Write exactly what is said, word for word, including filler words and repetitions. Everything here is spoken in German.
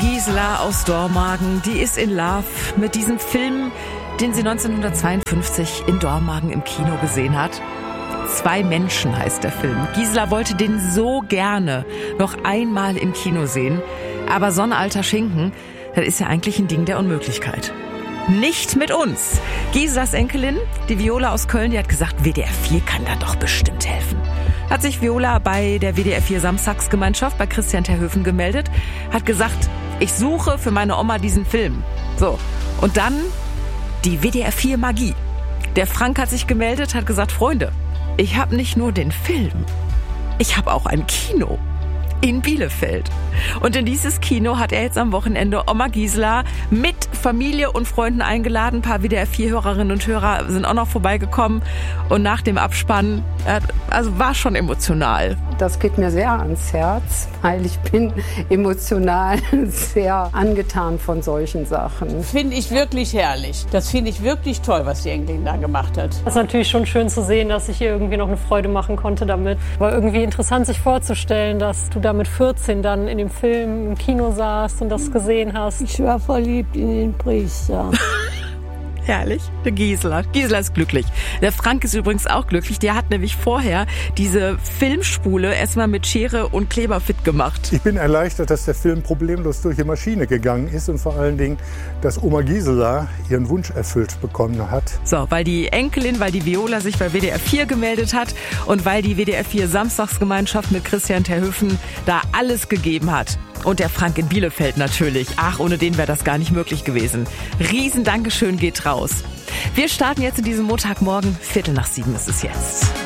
Gisela aus Dormagen, die ist in Love mit diesem Film, den sie neunzehnhundertzweiundfünfzig in Dormagen im Kino gesehen hat. Zwei Menschen heißt der Film. Gisela wollte den so gerne noch einmal im Kino sehen. Aber so ein alter Schinken, das ist ja eigentlich ein Ding der Unmöglichkeit. Nicht mit uns. Giselas Enkelin, die Viola aus Köln, die hat gesagt, W D R vier kann da doch bestimmt helfen. Hat sich Viola bei der W D R vier Samstagsgemeinschaft bei Christian Terhöfen gemeldet, hat gesagt, ich suche für meine Oma diesen Film. So, und dann die W D R vier Magie. Der Frank hat sich gemeldet, hat gesagt, Freunde, ich habe nicht nur den Film, ich habe auch ein Kino in Bielefeld. Und in dieses Kino hat er jetzt am Wochenende Oma Gisela mit Familie und Freunden eingeladen. Ein paar W D R vier Hörerinnen und Hörer sind auch noch vorbeigekommen. Und nach dem Abspann, also war schon emotional. Das geht mir sehr ans Herz, weil ich bin emotional sehr angetan von solchen Sachen. Finde ich wirklich herrlich. Das finde ich wirklich toll, was die Enkelin da gemacht hat. Das ist natürlich schon schön zu sehen, dass ich ihr irgendwie noch eine Freude machen konnte damit. War irgendwie interessant, sich vorzustellen, dass du da mit vierzehn dann in dem Film im Kino saßt und das gesehen hast. Ich war verliebt in den Priester. Herrlich. Der Gisela. Gisela ist glücklich. Der Frank ist übrigens auch glücklich. Der hat nämlich vorher diese Filmspule erstmal mit Schere und Kleber fit gemacht. Ich bin erleichtert, dass der Film problemlos durch die Maschine gegangen ist und vor allen Dingen, dass Oma Gisela ihren Wunsch erfüllt bekommen hat. So, weil die Enkelin, weil die Viola sich bei W D R vier gemeldet hat und weil die W D R vier Samstagsgemeinschaft mit Christian Terhöfen da alles gegeben hat. Und der Frank in Bielefeld natürlich. Ach, ohne den wäre das gar nicht möglich gewesen. Riesen Dankeschön geht raus. Wir starten jetzt in diesem Montagmorgen. Viertel nach sieben ist es jetzt.